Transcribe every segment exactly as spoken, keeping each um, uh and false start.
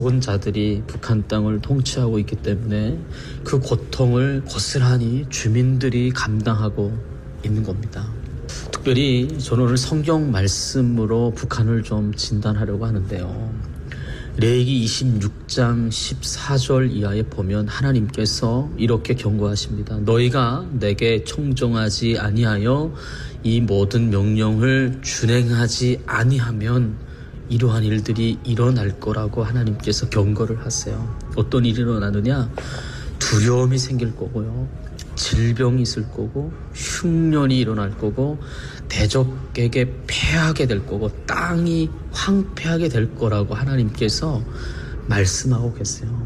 적은 자들이 북한 땅을 통치하고 있기 때문에 그 고통을 고스란히 주민들이 감당하고 있는 겁니다. 특별히 저는 오늘 성경 말씀으로 북한을 좀 진단하려고 하는데요. 레위기 이십육 장 십사 절 이하에 보면 하나님께서 이렇게 경고하십니다. 너희가 내게 청종하지 아니하여 이 모든 명령을 준행하지 아니하면 이러한 일들이 일어날 거라고 하나님께서 경고를 하세요. 어떤 일이 일어나느냐? 두려움이 생길 거고요. 질병이 있을 거고 흉년이 일어날 거고 대적에게 패하게 될 거고 땅이 황폐하게 될 거라고 하나님께서 말씀하고 계세요.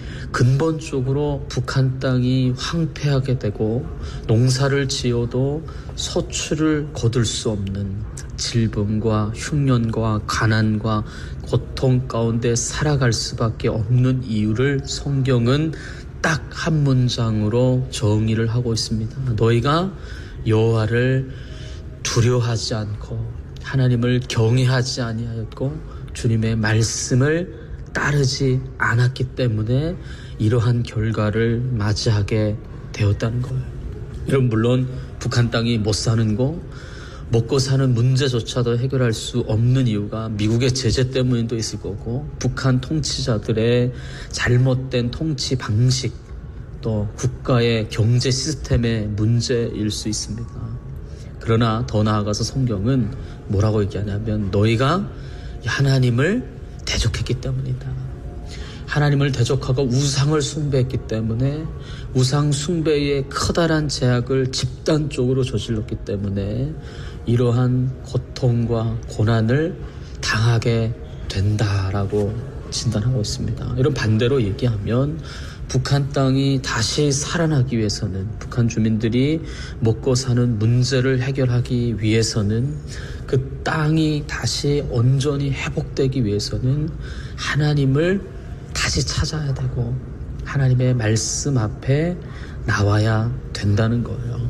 근본적으로 북한 땅이 황폐하게 되고 농사를 지어도 소출을 거둘 수 없는 질병과 흉년과 가난과 고통 가운데 살아갈 수밖에 없는 이유를 성경은 딱 한 문장으로 정의를 하고 있습니다. 너희가 여호와를 두려워하지 않고 하나님을 경외하지 아니하였고 주님의 말씀을 따르지 않았기 때문에 이러한 결과를 맞이하게 되었다는 거예요. 여러분, 물론 북한 땅이 못 사는 거, 먹고 사는 문제조차도 해결할 수 없는 이유가 미국의 제재 때문에도 있을 거고 북한 통치자들의 잘못된 통치 방식, 또 국가의 경제 시스템의 문제일 수 있습니다. 그러나 더 나아가서 성경은 뭐라고 얘기하냐면 너희가 하나님을 대적했기 때문이다. 하나님을 대적하고 우상을 숭배했기 때문에 우상 숭배의 커다란 죄악을 집단적으로 저질렀기 때문에 이러한 고통과 고난을 당하게 된다라고 진단하고 있습니다. 이런 반대로 얘기하면 북한 땅이 다시 살아나기 위해서는, 북한 주민들이 먹고 사는 문제를 해결하기 위해서는, 그 땅이 다시 온전히 회복되기 위해서는 하나님을 다시 찾아야 되고 하나님의 말씀 앞에 나와야 된다는 거예요.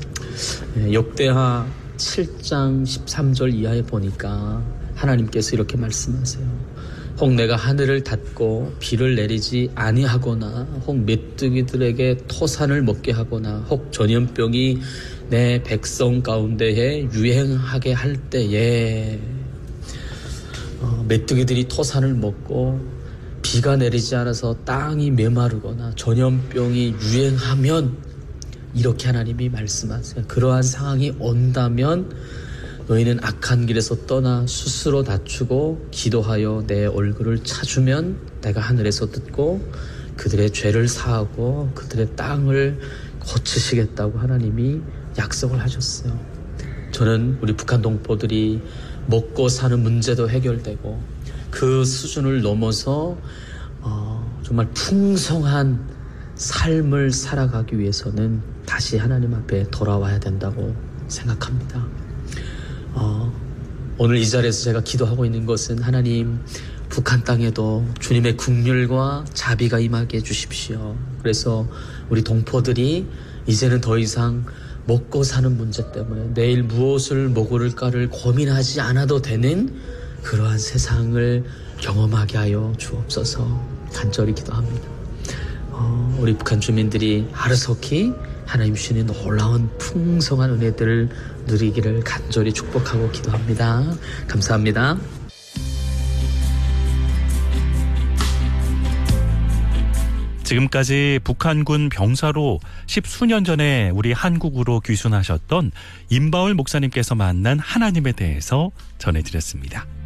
역대하 칠 장 십삼 절 이하에 보니까 하나님께서 이렇게 말씀하세요. 혹 내가 하늘을 닫고 비를 내리지 아니하거나 혹 메뚜기들에게 토산을 먹게 하거나 혹 전염병이 내 백성 가운데에 유행하게 할 때에 어, 메뚜기들이 토산을 먹고 비가 내리지 않아서 땅이 메마르거나 전염병이 유행하면 이렇게 하나님이 말씀하세요. 그러한 상황이 온다면 너희는 악한 길에서 떠나 스스로 낮추고 기도하여 내 얼굴을 찾으면 내가 하늘에서 듣고 그들의 죄를 사하고 그들의 땅을 고치시겠다고 하나님이 약속을 하셨어요. 저는 우리 북한 동포들이 먹고 사는 문제도 해결되고 그 수준을 넘어서 어, 정말 풍성한 삶을 살아가기 위해서는 다시 하나님 앞에 돌아와야 된다고 생각합니다. 어, 오늘 이 자리에서 제가 기도하고 있는 것은 하나님, 북한 땅에도 주님의 긍휼과 자비가 임하게 해주십시오. 그래서 우리 동포들이 이제는 더 이상 먹고 사는 문제 때문에 내일 무엇을 먹을까를 고민하지 않아도 되는 그러한 세상을 경험하게 하여 주옵소서 간절히 기도합니다. 어, 우리 북한 주민들이 하루속히 하나님 주시는 놀라운 풍성한 은혜들을 누리기를 간절히 축복하고 기도합니다. 감사합니다. 지금까지 북한군 병사로 십수년 전에 우리 한국으로 귀순하셨던 임바울 목사님께서 만난 하나님에 대해서 전해드렸습니다.